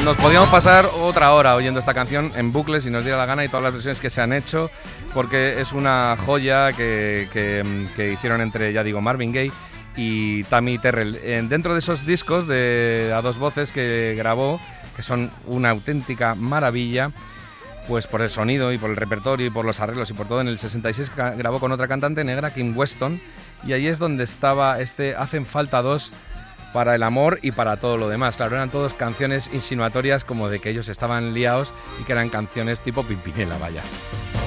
Nos podríamos pasar otra hora oyendo esta canción en bucle si nos diera la gana, y todas las versiones que se han hecho, porque es una joya que hicieron entre, ya digo, Marvin Gaye y Tammy Terrell. Dentro de esos discos a dos voces que grabó, que son una auténtica maravilla, pues por el sonido y por el repertorio y por los arreglos y por todo, en el 66 grabó con otra cantante negra, Kim Weston, y ahí es donde estaba Hacen falta dos para el amor y para todo lo demás. Claro, eran todas canciones insinuatorias como de que ellos estaban liados y que eran canciones tipo Pimpinela, vaya.